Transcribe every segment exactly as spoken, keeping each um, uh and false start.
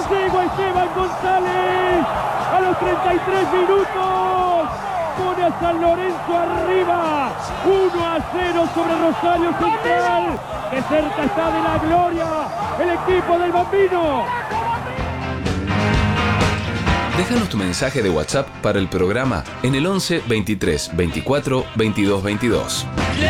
Gallego, Esteban González, a los treinta y tres minutos, pone a San Lorenzo arriba, uno a cero sobre Rosario Central, que cerca está de la gloria, el equipo del Bambino. Déjanos tu mensaje de WhatsApp para el programa en el once veintitrés veinticuatro veintidós veintidós.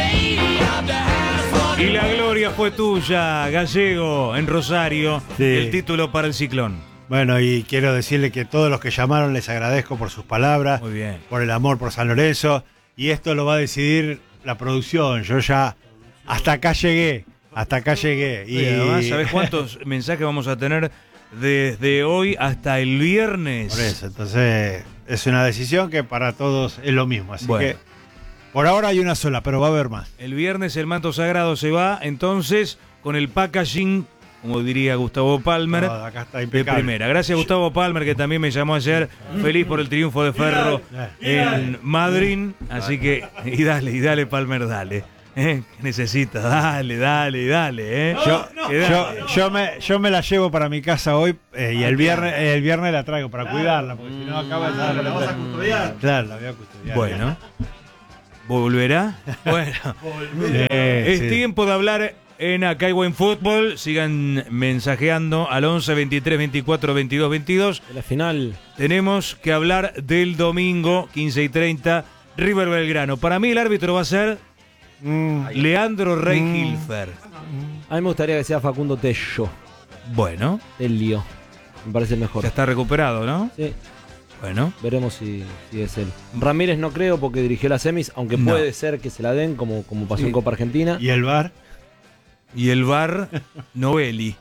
Y la gloria fue tuya, Gallego, en Rosario, Sí. el título para el Ciclón. Bueno, y quiero decirle que todos los que llamaron les agradezco por sus palabras, Muy bien. por el amor por San Lorenzo, y esto lo va a decidir la producción. Yo ya hasta acá llegué, hasta acá llegué. Y Y además, ¿sabés cuántos mensajes vamos a tener desde hoy hasta el viernes? por eso, entonces es una decisión que para todos es lo mismo. Así Bueno. que por ahora hay una sola, pero va a haber más. El viernes el manto sagrado se va, entonces, con el packaging, como diría Gustavo Palmer, No, acá está de impecable. primera. Gracias, Gustavo Palmer, que también me llamó ayer, feliz por el triunfo de Ferro en Madrid. Así que, y dale, y dale, Palmer, dale. ¿Eh? Necesita, dale, dale, dale. ¿eh? Yo, Que dale. yo, yo, me, yo me la llevo para mi casa hoy eh, y el viernes, el viernes la traigo para cuidarla, porque si no acaba de estar. ¿La vas a custodiar? Claro, la voy a custodiar. Bueno, ¿volverá? Bueno, Eh, es sí. tiempo de hablar en Acá hay Buen Fútbol. Sigan mensajeando al once veintitrés veinticuatro veintidós veintidós. La final. Tenemos que hablar del domingo, quince y treinta, River Belgrano. Para mí el árbitro va a ser Mm, Leandro Rey Mm. Hilfer. A mí me gustaría que sea Facundo Tello. Bueno, Telio. Me parece el mejor. ya está recuperado, ¿no? Sí, Bueno, veremos si, si es él. Ramírez no creo porque dirigió las semis, aunque No. puede ser que se la den, como, como pasó Sí. en Copa Argentina. ¿Y el V A R? y el V A R, Novelli.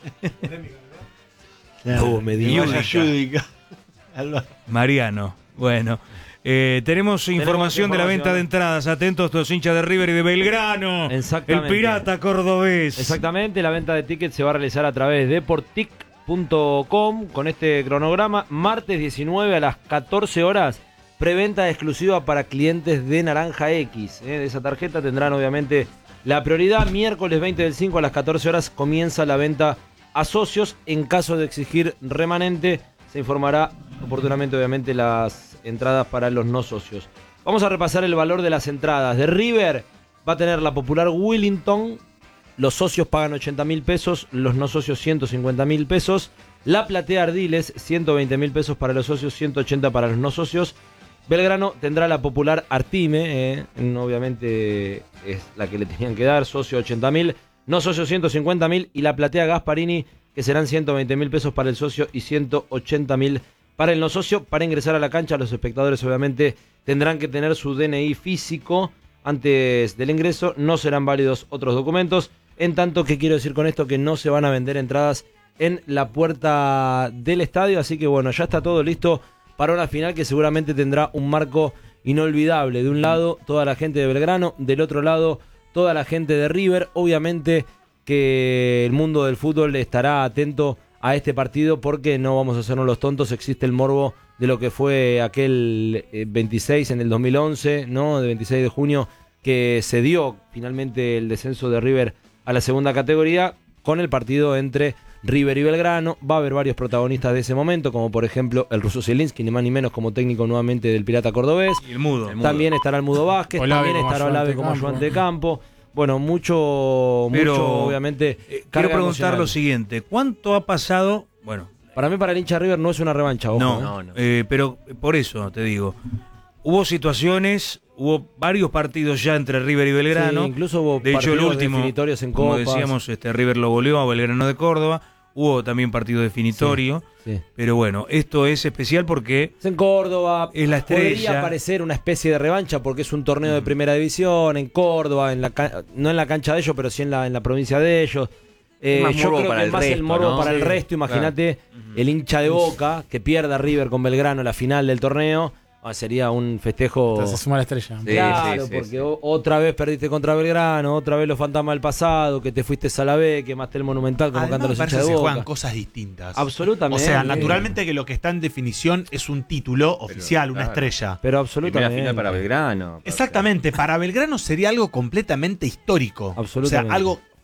No, me dio Vaya Yudica. Yudica. Al V A R. Mariano. Bueno, eh, tenemos información de la venta de entradas. Atentos los hinchas de River y de Belgrano. Exactamente. El pirata cordobés. Exactamente, la venta de tickets se va a realizar a través de deportic punto com con este cronograma. Martes diecinueve a las catorce horas, preventa exclusiva para clientes de Naranja X. ¿eh? De esa tarjeta tendrán obviamente la prioridad. Miércoles veinte del cinco a las catorce horas comienza la venta a socios. En caso de exigir remanente, se informará oportunamente obviamente las entradas para los no socios. Vamos a repasar el valor de las entradas. De River va a tener la popular Willington. Los socios pagan ochenta mil pesos, los no socios ciento cincuenta mil pesos. La platea Ardiles, ciento veinte mil pesos para los socios, ciento ochenta para los no socios. Belgrano tendrá la popular Artime, eh, obviamente es la que le tenían que dar, socio ochenta mil, no socio ciento cincuenta mil. Y la platea Gasparini, que serán ciento veinte mil pesos para el socio y ciento ochenta mil para el no socio. Para ingresar a la cancha, los espectadores obviamente tendrán que tener su D N I físico antes del ingreso. No serán válidos otros documentos. En tanto, que quiero decir con esto, que no se van a vender entradas en la puerta del estadio. Así que bueno, ya está todo listo para una final que seguramente tendrá un marco inolvidable. De un lado, toda la gente de Belgrano. Del otro lado, toda la gente de River. Obviamente que el mundo del fútbol estará atento a este partido, porque no vamos a hacernos los tontos. Existe el morbo de lo que fue aquel eh, veintiséis en el dos mil once, ¿no? De veintiséis de junio, que se dio finalmente el descenso de River a la segunda categoría, con el partido entre River y Belgrano. Va a haber varios protagonistas de ese momento, como por ejemplo el ruso Zielinski, ni más ni menos, como técnico nuevamente del Pirata Cordobés. Y el mudo. El mudo. También estará el Mudo Vázquez, Olave también como estará ayudante Olave de como campo. ayudante de campo. Bueno, mucho, Pero, mucho obviamente. Eh, quiero carga preguntar emocional. lo siguiente. ¿Cuánto ha pasado? Bueno, Para mí, para el hincha River no es una revancha, ojo. no, ¿eh? no, no. eh, pero por eso te digo. Hubo situaciones, hubo varios partidos ya entre River y Belgrano. Sí, incluso hubo de hecho, el partidos último, definitorios en como copas. decíamos, este River lo goleó a Belgrano de Córdoba. Hubo también partido definitorio. Sí. Pero bueno, esto es especial porque Es en Córdoba. Es la estrella. Podría parecer una especie de revancha porque es un torneo de primera división en Córdoba, en la ca- no en la cancha de ellos, pero sí en la, en la provincia de ellos. Eh, Más yo morbo creo para que el más el resto, morbo ¿no? para el Sí, resto. Imagínate el hincha de Boca que pierda River con Belgrano en la final del torneo. Ah, sería un festejo. Entonces suma la estrella. Sí, Claro, sí, sí, porque sí. o- otra vez perdiste contra Belgrano, otra vez los fantasmas del pasado, que te fuiste a la B, quemaste el Monumental como Además, cantan los me parece hinchas que de se Boca. juegan cosas distintas. Absolutamente. O sea, naturalmente que lo que está en definición es un título oficial, una claro. estrella. Pero Primera absolutamente. final para Belgrano. Exactamente, para Belgrano sería algo completamente histórico. Absolutamente. O sea, algo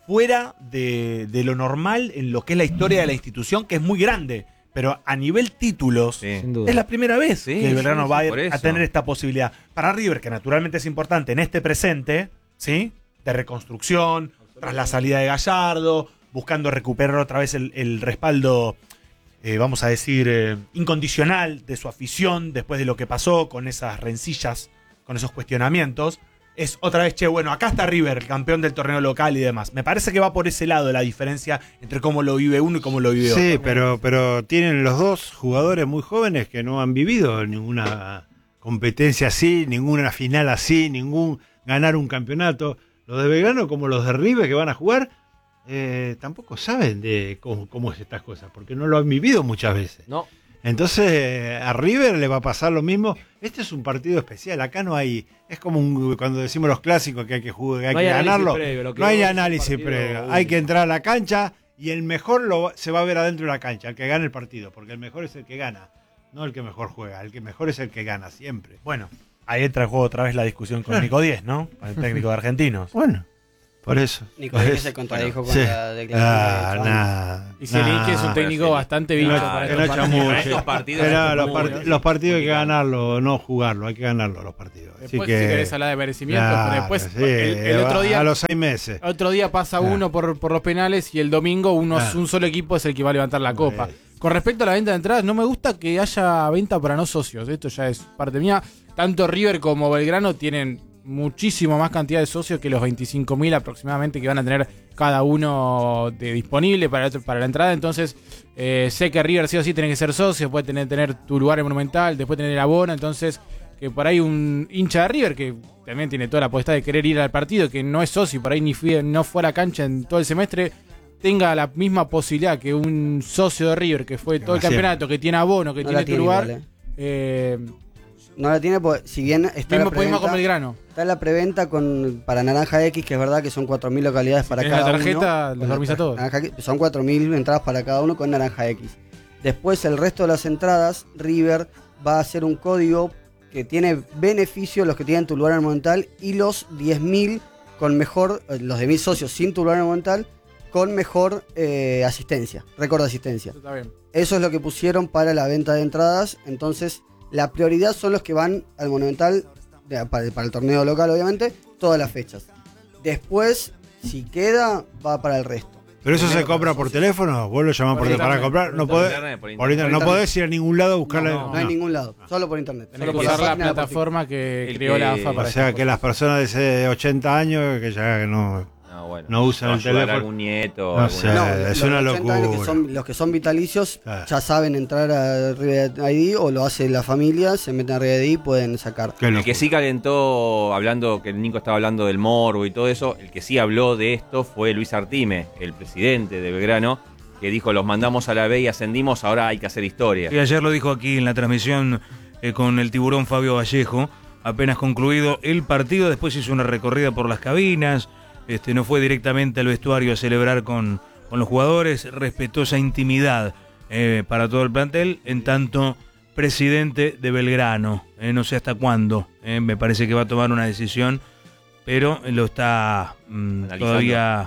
fuera de, de lo normal en lo que es la historia de la institución, que es muy grande. Pero a nivel títulos, Sí. Sin duda. es la primera vez Sí, que Belgrano sí, va sí, a, por ir a eso. tener esta posibilidad. Para River, que naturalmente es importante en este presente, ¿sí? De reconstrucción, tras la salida de Gallardo, buscando recuperar otra vez el, el respaldo, eh, vamos a decir, eh, incondicional de su afición después de lo que pasó con esas rencillas, con esos cuestionamientos. Es otra vez, che, bueno, acá está River, el campeón del torneo local y demás. Me parece que va por ese lado la diferencia entre cómo lo vive uno y cómo lo vive otro. Sí, pero, pero tienen los dos jugadores muy jóvenes que no han vivido ninguna competencia así, ninguna final así, ningún ganar un campeonato. Los de Belgrano, como los de River que van a jugar, eh, tampoco saben de cómo, cómo es estas cosas, porque no lo han vivido muchas veces. No. Entonces a River le va a pasar lo mismo. Este es un partido especial. Acá no hay. Es como un, cuando decimos los clásicos que hay que jugar, hay No que hay análisis ganarlo. previo, lo que no hay vos es un análisis partido previo. único. Hay que entrar a la cancha y el mejor lo, se va a ver adentro de la cancha, el que gane el partido, porque el mejor es el que gana, no el que mejor juega. El que mejor es el que gana siempre. Bueno, ahí entra en juego otra vez la discusión con Nico Díez, ¿no? Con el técnico de Argentinos. Bueno, por eso. Nico Por Díez eso. se contradijo con Sí. la declaración Ah, de Juan. nada. Y Zielinski es un Nah. técnico pero bastante Que bicho no, para que estos no partidos. chamulle. Estos partidos Pero son los, muy part- los partidos hay que ganarlo, no jugarlo, hay que ganarlo los partidos. Así Después que, si querés hablar de merecimiento, claro, pero después sí, el, el otro a- día a los seis meses. otro día pasa Claro. uno por, por los penales y el domingo uno, Claro. un solo equipo es el que va a levantar la copa. Pues. Con respecto a la venta de entradas, no me gusta que haya venta para no socios. Esto ya es parte mía. Tanto River como Belgrano tienen muchísimo más cantidad de socios que los veinticinco mil aproximadamente que van a tener cada uno de disponible para, para la entrada. Entonces, eh, sé que River sí o sí tiene que ser socio, puede tener, tener tu lugar en Monumental, después tener el abono. Entonces, que por ahí un hincha de River que también tiene toda la potestad de querer ir al partido, que no es socio, por ahí ni fui, no fue a la cancha en todo el semestre, tenga la misma posibilidad que un socio de River que fue todo el Siempre. campeonato, que tiene abono, que No tiene la tu tiene lugar. igual, eh. eh, No la tiene, porque si bien está mismo, la mismo con preventa, Belgrano. está la preventa con, para Naranja X, que es verdad que son cuatro mil localidades para tenés la cada tarjeta, uno. los dormís a todos. Naranja X, son cuatro mil entradas para cada uno con Naranja X. Después el resto de las entradas, River va a hacer un código que tiene beneficio los que tienen tu lugar en el Monumental y los diez mil con mejor, eh, los diez mil socios sin tu lugar en el Monumental con mejor eh, asistencia, récord de asistencia. Eso está bien. Eso es lo que pusieron para la venta de entradas. Entonces, la prioridad son los que van al Monumental, de- para, para el torneo local, obviamente, todas las fechas. Después, si queda, va para el resto. Pero eso se Primero compra para por socios. teléfono, vos lo llamás Por por, para internet, comprar, por no podés, internet, por por internet, no internet. podés ir a ningún lado a buscarla. No, no hay ningún lado, solo por internet. Tenés Solo que por usar la página de plataforma que El creó la que- AFA para O sea estas que las cosas. personas de ese ochenta años que ya no, No, bueno. no usan el ayudar a teléfono. algún nieto. No alguna- sé. No, es los una de ochenta años que locura. son, los que son vitalicios Claro. ya saben entrar a River I D o lo hace la familia, se meten a River I D y pueden sacar. Qué El locura. que sí calentó, hablando, que el Nico estaba hablando del morbo y todo eso, el que sí habló de esto fue Luis Artime, el presidente de Belgrano, que dijo, los mandamos a la B y ascendimos, ahora hay que hacer historia. Y ayer lo dijo aquí en la transmisión eh, con el tiburón Fabio Vallejo, apenas concluido el partido, después hizo una recorrida por las cabinas, este, no fue directamente al vestuario a celebrar con, con los jugadores, respetó esa intimidad eh, para todo el plantel, en tanto presidente de Belgrano, eh, no sé hasta cuándo, eh, me parece que va a tomar una decisión, pero lo está mm, Analizando. todavía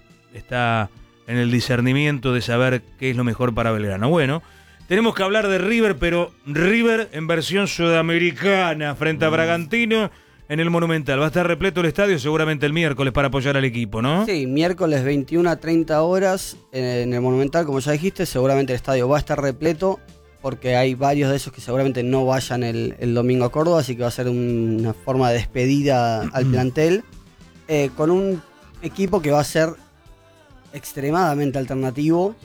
está en el discernimiento de saber qué es lo mejor para Belgrano. Bueno, tenemos que hablar de River, pero River en versión sudamericana frente a Bragantino en el Monumental. Va a estar repleto el estadio seguramente el miércoles para apoyar al equipo, ¿no? Sí, miércoles veintiuna a treinta horas en el Monumental, como ya dijiste, seguramente el estadio va a estar repleto porque hay varios de esos que seguramente no vayan el, el domingo a Córdoba, así que va a ser un- una forma de despedida al plantel, eh, con un equipo que va a ser extremadamente alternativo,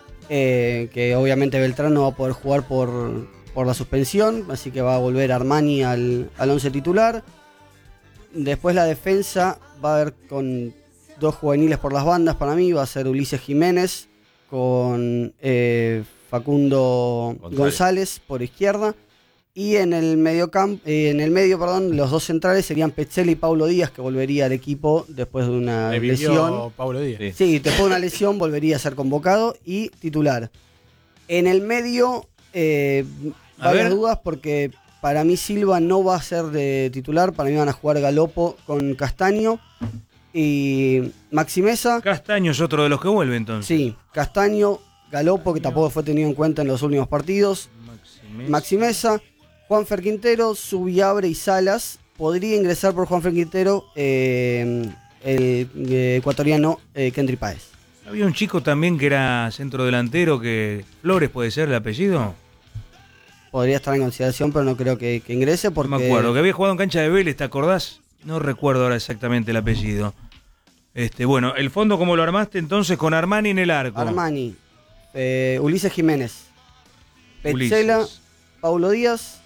eh, que obviamente Beltrán no va a poder jugar por, por la suspensión, así que va a volver Armani al, al once titular. Después la defensa va a haber con dos juveniles por las bandas para mí, va a ser Ulises Jiménez con eh, Facundo González. González. por izquierda. Y en el medio camp- eh, en el medio, perdón, los dos centrales serían Petzela y Paulo Díaz, que volvería al equipo después de una Revivió lesión. Pablo Díaz. Sí. Sí, después de una lesión volvería a ser convocado y titular. En el medio, eh, A varias ver. dudas porque para mí Silva no va a ser de titular, para mí van a jugar Galopo con Castaño Y Maxi Mesa. Castaño es otro de los que vuelve entonces. Sí, Castaño, Galopo, que tampoco fue tenido en cuenta en los últimos partidos. Maxi Mesa, Juanfer Quintero, Subiabre y Salas. Podría ingresar por Juanfer Quintero eh, el eh, ecuatoriano eh, Kendry Páez. Había un chico también que era centro delantero, que Flores puede ser el apellido. Podría estar en consideración, pero no creo que, que ingrese porque... No me acuerdo, que había jugado en cancha de Vélez, ¿te acordás? No recuerdo ahora exactamente el apellido. Este, bueno, el fondo, ¿cómo lo armaste entonces? Con Armani en el arco. Armani, eh, Ulises Jiménez, Petzela, Ulises. Paulo Díaz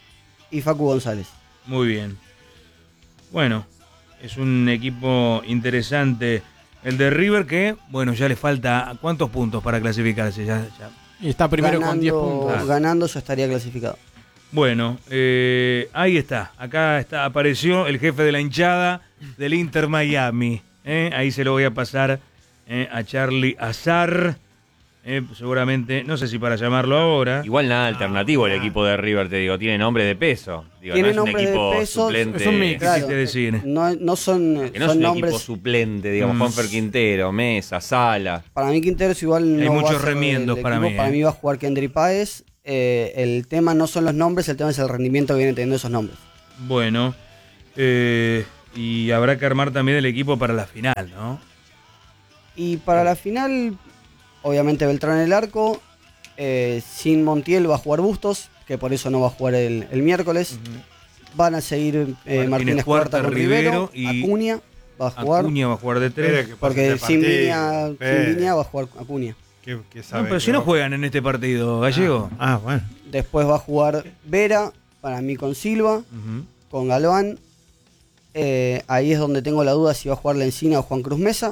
y Facu González. Muy bien. Bueno, es un equipo interesante el de River que, bueno, ya le falta ¿cuántos puntos para clasificarse? Ya, ya. Y está primero ganando, con diez puntos. Ganando ya estaría clasificado. Bueno, eh, ahí está. Acá está, apareció el jefe de la hinchada del Inter Miami. ¿eh? Ahí se lo voy a pasar eh, a Charlie Azar. Eh, seguramente, no sé si para llamarlo ahora. Igual nada alternativo el equipo de River, te digo, tiene nombre de peso. Digo, Tiene no es un nombre de equipo pesos, suplente. es un mix. ¿Qué quisiste decir? No, no son, Que no son es un nombres. equipo suplente, digamos, Mm. Juanfer Quintero, Mesa, Sala. Para mí Quinteros igual no Hay va muchos a ser remiendos el para equipo. mí, Para eh. mí va a jugar Kendry Páez. Eh, el tema no son los nombres, el tema es el rendimiento que vienen teniendo esos nombres. Bueno, eh, y habrá que armar también el equipo para la final, ¿no? Y para la final, obviamente Beltrán en el arco. Eh, sin Montiel va a jugar Bustos, que por eso no va a jugar el, el miércoles. Van a seguir eh, Martínez Martínez Cuarta, Cuarta con Rivero Rivero. y Acuña va a jugar. Acuña va a jugar de Espere tres. que pase Porque este sin partido. línea, sin Espere. línea va a jugar Acuña. ¿Qué- qué No, sabe pero que si no va- juegan en este partido, Gallego. Ah, bueno. Después va a jugar Vera, para mí con Silva, Ujú. con Galván. Eh, ahí es donde tengo la duda si va a jugar Lencina o Juan Cruz Mesa.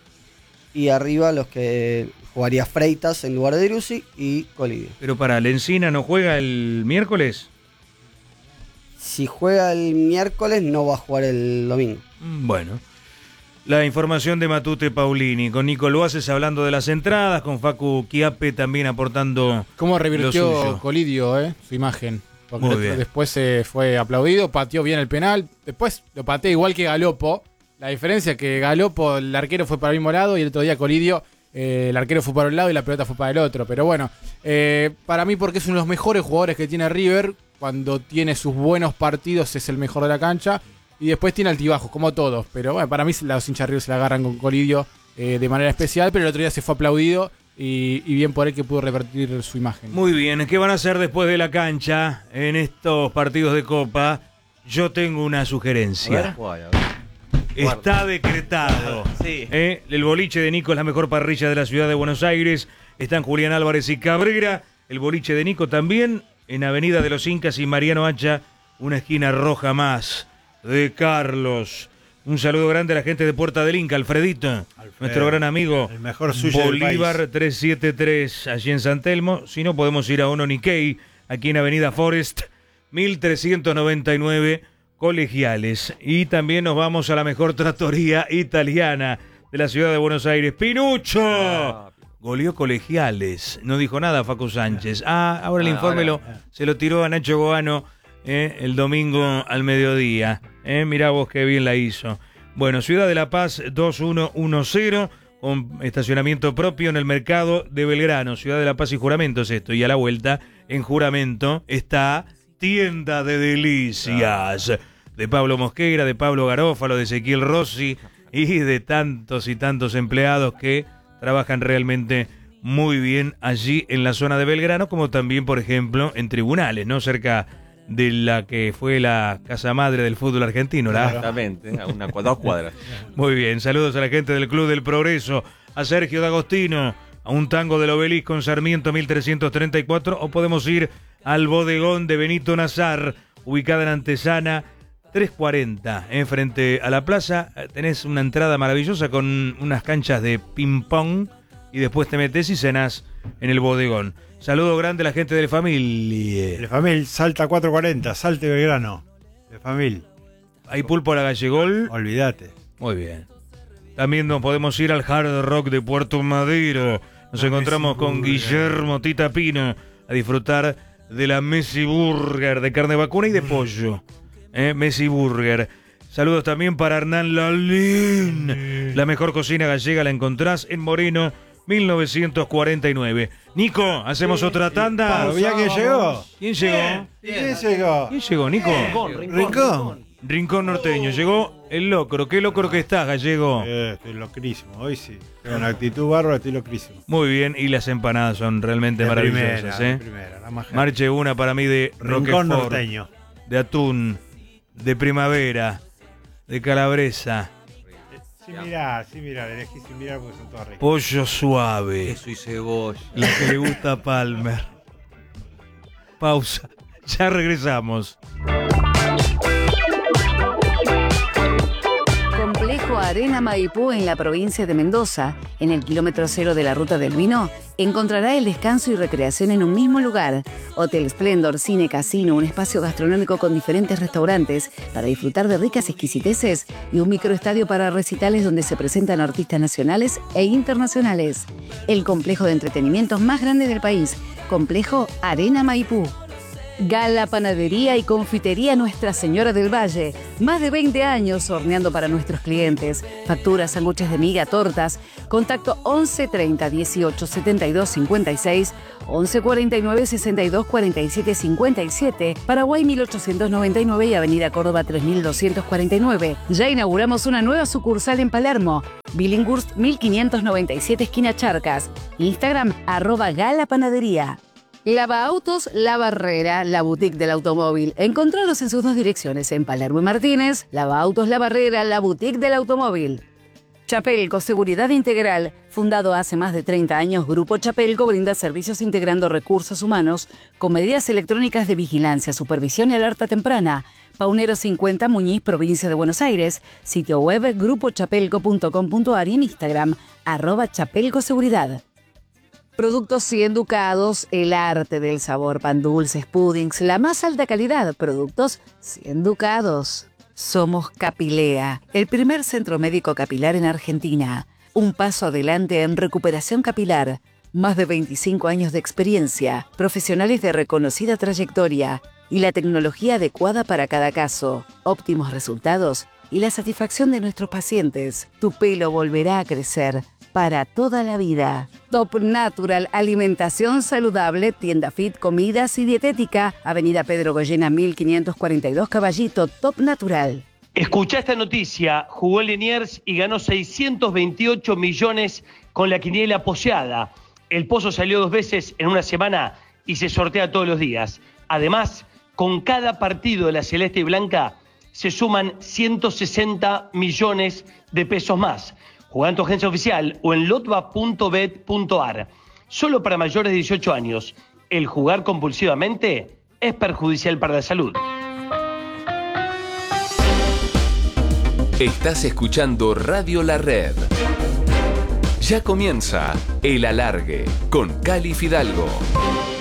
Y arriba los que jugaría Freitas en lugar de Driussi y Colidio. Pero para, ¿Lencina no juega el miércoles? Si juega el miércoles no va a jugar el domingo. Mm, Bueno. La información de Matute Paulini, con Nico Luaces hablando de las entradas, con Facu Chiappe también aportando ¿Cómo lo revirtió suyo. Colidio eh, su imagen? Porque Muy después- bien. después se fue aplaudido, pateó bien el penal. Después lo pateó igual que Galopo. La diferencia es que Galopo, el arquero fue para el mismo lado y el otro día Colidio, eh, el arquero fue para un lado y la pelota fue para el otro. Pero bueno, eh, para mí porque es uno de los mejores jugadores que tiene River, cuando tiene sus buenos partidos es el mejor de la cancha. Y después tiene altibajos, como todos. Pero bueno, para mí los hinchas River se la agarran con Colidio eh, de manera especial. Pero el otro día se fue aplaudido y, y bien por él que pudo revertir su imagen. Muy bien, ¿qué van a hacer después de la cancha en estos partidos de Copa? Yo tengo una sugerencia. Está decretado. Sí. ¿eh? El boliche de Nico es la mejor parrilla de la ciudad de Buenos Aires. Están Julián Álvarez y Cabrera. El boliche de Nico también en Avenida de los Incas y Mariano Hacha, una esquina roja más de Carlos. Un saludo grande a la gente de Puerta del Inca, Alfredito, nuestro gran amigo. El mejor sushi del Bolívar país. trescientos setenta y tres, allí en San Telmo. Si no, podemos ir a Ono Nikkei, aquí en Avenida Forest, mil trescientos noventa y nueve, Colegiales. Y también nos vamos a la mejor trattoria italiana de la ciudad de Buenos Aires. ¡Pinucho! Goleó Colegiales. No dijo nada Facu Sánchez. Ah, ahora el Ah, informe ahora. lo, se lo tiró a Nacho Goano eh, el domingo al mediodía. Eh, mirá vos qué bien la hizo. Bueno, Ciudad de La Paz dos mil ciento, con estacionamiento propio en el mercado de Belgrano. Ciudad de La Paz y Juramento es esto. Y a la vuelta, en Juramento, está Tienda de Delicias. De Pablo Mosqueira, de Pablo Garófalo, de Ezequiel Rossi y de tantos y tantos empleados que trabajan realmente muy bien allí en la zona de Belgrano, como también, por ejemplo, en tribunales, ¿no? Cerca de la que fue la casa madre del fútbol argentino, la Exactamente, a una, dos cuadras. Muy bien, saludos a la gente del Club del Progreso, a Sergio D'Agostino, a un tango del Obelisco en Sarmiento mil trescientos treinta y cuatro, o podemos ir al bodegón de Benito Nazar, ubicada en Antesana trescientos cuarenta, en frente a la plaza. Tenés una entrada maravillosa con unas canchas de ping-pong y después te metes y cenás en el bodegón. Saludo grande a la gente de familia. De Famil, Salta cuatrocientos cuarenta, Salte Belgrano. De Famil, ¿Hay pulpo a la gallegol? olvídate. Muy bien. También nos podemos ir al Hard Rock de Puerto Madero. Nos La encontramos Messi con Burger. Guillermo Tita Pino a disfrutar de la Messi Burger de carne vacuna y de pollo. ¿Eh? Messi Burger. Saludos también para Hernán Lalín. La mejor cocina gallega la encontrás en Moreno, mil novecientos cuarenta y nueve. Nico, ¿hacemos otra tanda? ¿Todavía que llegó? ¿Quién llegó? ¿Quién llegó? ¿Quién llegó, Nico? Rincón, rincón, Rincón. Rincón norteño. Llegó el locro. ¿Qué locro que estás, gallego? Eh, estoy locrísimo, hoy sí. Tengo una actitud bárbara, estoy locrísimo. Muy bien, y las empanadas son realmente De maravillosas, primera, ¿eh? de primera, la más Marche una para mí de Rincón Roquefort, norteño. de atún, de primavera, de calabresa, Sí, mirá, sí, mirá, elegí sin mirar porque son todas ricas. pollo suave, Queso y cebolla. la que le gusta a Palmer. Pausa, ya regresamos. Complejo Arena Maipú en la provincia de Mendoza, en el kilómetro cero de la Ruta del Vino, encontrará el descanso y recreación en un mismo lugar. Hotel Splendor, cine, casino, un espacio gastronómico con diferentes restaurantes para disfrutar de ricas exquisiteces y un microestadio para recitales donde se presentan artistas nacionales e internacionales. El complejo de entretenimientos más grande del país, Complejo Arena Maipú. Gala Panadería y Confitería Nuestra Señora del Valle. Más de veinte años horneando para nuestros clientes. Facturas, sándwiches de miga, tortas. Contacto once treinta dieciocho setenta y dos cincuenta y seis, once cuarenta y nueve sesenta y dos cuarenta y siete cincuenta y siete, Paraguay mil ochocientos noventa y nueve y Avenida Córdoba tres mil doscientos cuarenta y nueve. Ya inauguramos una nueva sucursal en Palermo. Billinghurst mil quinientos noventa y siete, esquina Charcas. Instagram, arroba Gala Panadería. Lava Autos La Barrera, la boutique del automóvil. Encontraros en sus dos direcciones, en Palermo y Martínez. Lava Autos La Barrera, la boutique del automóvil. Chapelco, seguridad integral. Fundado hace más de treinta años, Grupo Chapelco brinda servicios integrando recursos humanos con medidas electrónicas de vigilancia, supervisión y alerta temprana. Paunero cincuenta, Muñiz, provincia de Buenos Aires. Sitio web grupo chapelco punto com punto ar y en Instagram, arroba Chapelco Seguridad. Productos cien Ducados, el arte del sabor, pan dulces, puddings, la más alta calidad. Productos cien Ducados. Somos Capilea, el primer centro médico capilar en Argentina. Un paso adelante en recuperación capilar. Más de veinticinco años de experiencia, profesionales de reconocida trayectoria y la tecnología adecuada para cada caso. Óptimos resultados y la satisfacción de nuestros pacientes. Tu pelo volverá a crecer para toda la vida. Top Natural, alimentación saludable, tienda fit, comidas y dietética. Avenida Pedro Goyena mil quinientos cuarenta y dos, Caballito. Top Natural. Escuchá esta noticia, jugó Liniers y ganó seiscientos veintiocho millones con la quiniela poseada. El Pozo salió dos veces en una semana y se sortea todos los días. Además, con cada partido de la Celeste y Blanca se suman ciento sesenta millones de pesos más. Jugá en tu agencia oficial o en lotba punto bet punto ar. Solo para mayores de dieciocho años. El jugar compulsivamente es perjudicial para la salud. Estás escuchando Radio La Red. Ya comienza El Alargue con Cali Fidalgo.